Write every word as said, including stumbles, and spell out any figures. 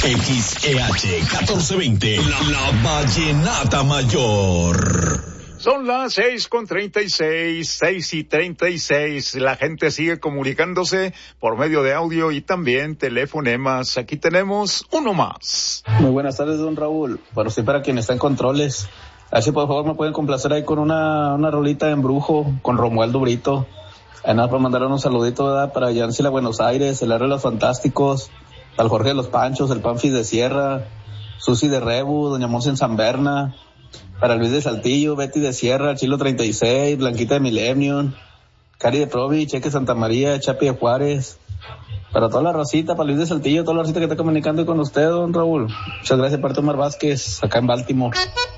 X E H catorce veinte, la, la Vallenata Mayor. Son las seis con treinta y seis, seis y treinta y seis. La gente sigue comunicándose por medio de audio y también telefonemas. Aquí tenemos uno más. Muy buenas tardes, don Raúl. Bueno, sí, para quien está en controles. Así, por favor, me pueden complacer ahí con una, una rolita de Embrujo, con Romualdo Brito. Ahí nada, para mandar unos saluditos, ¿verdad? Para Yancila Buenos Aires, el Área de los Fantásticos, al Jorge de los Panchos, el Panfis de Sierra, Susi de Rebu, Doña Monse en San Berna, para Luis de Saltillo, Betty de Sierra, Chilo treinta y seis, Blanquita de Millennium, Cari de Provi, Cheque Santa María, Chapi de Juárez, para toda la racita, para Luis de Saltillo, toda la racita que está comunicando con usted, don Raúl. Muchas gracias, parte Omar Vázquez, acá en Baltimore.